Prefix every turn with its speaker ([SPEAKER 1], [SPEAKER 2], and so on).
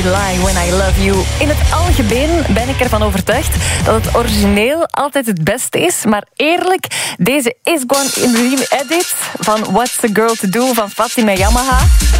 [SPEAKER 1] lie when I love you. In het algemeen ben ik ervan overtuigd dat het origineel altijd het beste is. Maar eerlijk, deze is gewoon in de edit van What's a Girl to Do van Fatima Yamaha.